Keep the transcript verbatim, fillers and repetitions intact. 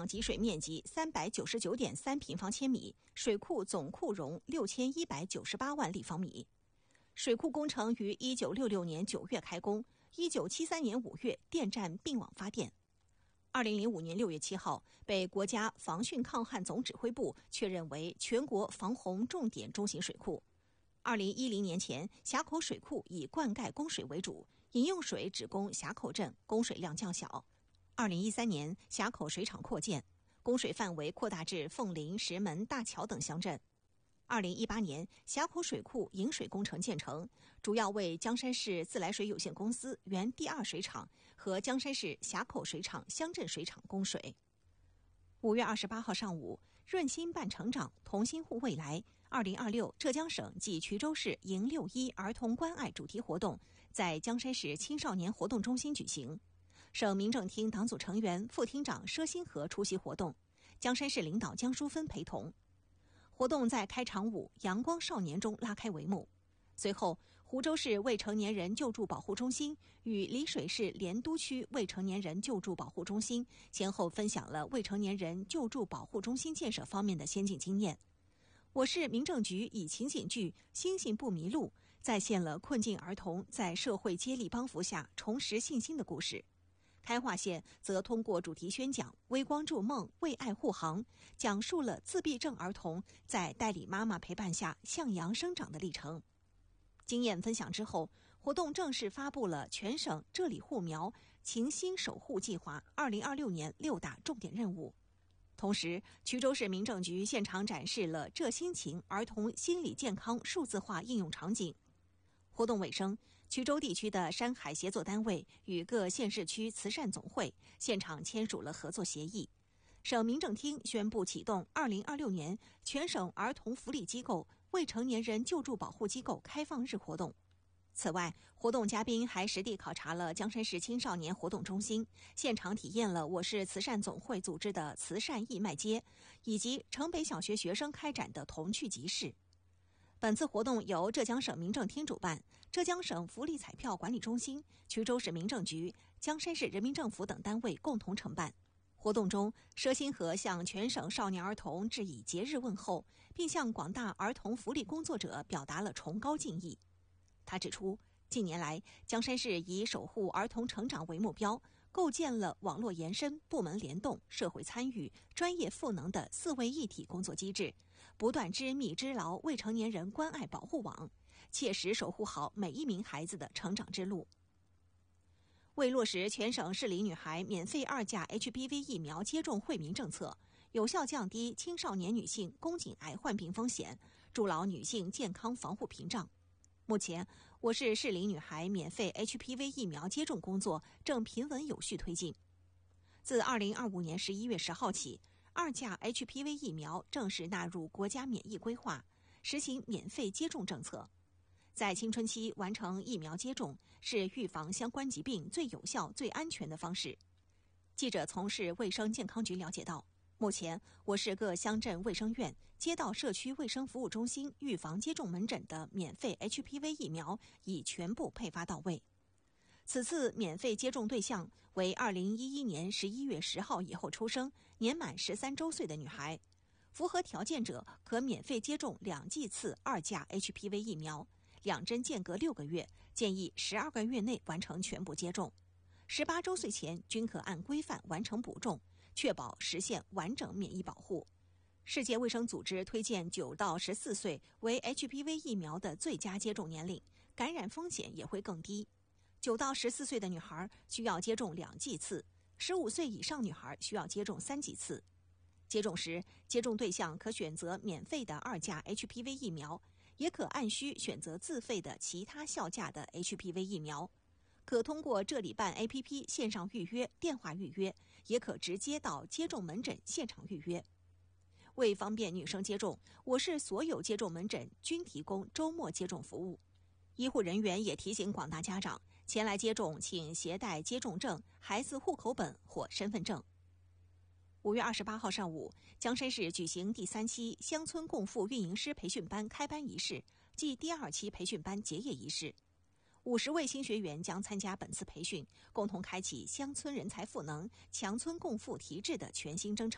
集水面积三百九十九点三平方千米，水库总库容六千一百九十八万立方米。水库工程于一九六六年九月开工，一九七三年五月电站并网发电。二零零五年六月七号，被国家防汛抗旱总指挥部确认为全国防洪重点中型水库。二零一零年前，峡口水库以灌溉供水为主，饮用水只供峡口镇，供水量较小。二零一三年，峡口水厂扩建，供水范围扩大至凤林、石门、大桥等乡镇。二零一八年，峡口水库引水工程建成，主要为江山市自来水有限公司原第二水厂和江山市峡口水厂乡镇水厂供水。五月二十八号上午，润心伴成长，同心护未来二零二六浙江省暨衢州市迎六一儿童关爱主题活动在江山市青少年活动中心举行。省民政厅党组成员、副厅长佘新和出席活动，江山市领导江淑芬陪同。活动在开场舞《阳光少年》中拉开帷幕。随后，湖州市未成年人救助保护中心与丽水市莲都区未成年人救助保护中心先后分享了未成年人救助保护中心建设方面的先进经验。我市民政局以情景剧《星星不迷路》再现了困境儿童在社会接力帮扶下重拾信心的故事。开化县则通过主题宣讲、微光筑梦、为爱护航，讲述了自闭症儿童在代理妈妈陪伴下向阳生长的历程。经验分享之后，活动正式发布了全省这里护苗情心守护计划二零二六年六大重点任务。同时，衢州市民政局现场展示了浙心情儿童心理健康数字化应用场景。活动尾声，衢州地区的山海协作单位与各县市区慈善总会现场签署了合作协议。省民政厅宣布启动二零二六年全省儿童福利机构未成年人救助保护机构开放日活动。此外，活动嘉宾还实地考察了江山市青少年活动中心，现场体验了我市慈善总会组织的慈善义卖街，以及城北小学学生开展的童趣集市。本次活动由浙江省民政厅主办，浙江省福利彩票管理中心、衢州市民政局、江山市人民政府等单位共同承办。活动中，佘新和向全省少年儿童致以节日问候，并向广大儿童福利工作者表达了崇高敬意。他指出，近年来，江山市以守护儿童成长为目标，构建了网络延伸、部门联动、社会参与、专业赋能的四位一体工作机制，不断织密织牢未成年人关爱保护网，切实守护好每一名孩子的成长之路。为落实全省适龄女孩免费二价 H P V 疫苗接种惠民政策，有效降低青少年女性宫颈癌患病风险，筑牢女性健康防护屏障。目前，我市适龄女孩免费 H P V 疫苗接种工作正平稳有序推进。自二零二五年十一月十号起，二价 H P V 疫苗正式纳入国家免疫规划，实行免费接种政策。在青春期完成疫苗接种是预防相关疾病最有效、最安全的方式。记者从市卫生健康局了解到，目前我市各乡镇卫生院、街道社区卫生服务中心预防接种门诊的免费 H P V 疫苗已全部配发到位。此次免费接种对象为二零一一年十一月十号以后出生、年满十三周岁的女孩，符合条件者可免费接种两剂次二价 H P V 疫苗，两针间隔六个月，建议十二个月内完成全部接种。十八周岁前均可按规范完成补种，确保实现完整免疫保护。世界卫生组织推荐九到十四岁为 H P V 疫苗的最佳接种年龄，感染风险也会更低。九到十四岁的女孩需要接种两剂次，十五岁以上女孩需要接种三剂次。接种时，接种对象可选择免费的二价 H P V 疫苗，也可按需选择自费的其他效价的 H P V 疫苗。可通过这里办 A P P 线上预约、电话预约，也可直接到接种门诊现场预约。为方便女生接种，我市所有接种门诊均提供周末接种服务。医护人员也提醒广大家长，前来接种请携带接种证、孩子户口本或身份证。五月二十八号上午，江山市举行第三期乡村共付运营师培训班开班仪式暨第二期培训班结业仪式。五十位新学员将参加本次培训，共同开启乡村人才赋能、强村共富提质的全新征程。